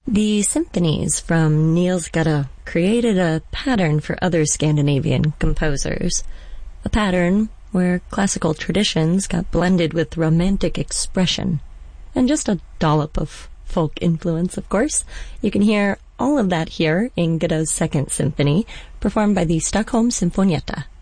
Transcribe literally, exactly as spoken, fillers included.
The symphonies from Niels Gade created a pattern for other Scandinavian composers, a pattern where classical traditions got blended with romantic expression, and just a dollop of folk influence, of course. You can hear all of that here in Gade's Second Symphony, performed by the Stockholm Sinfonietta.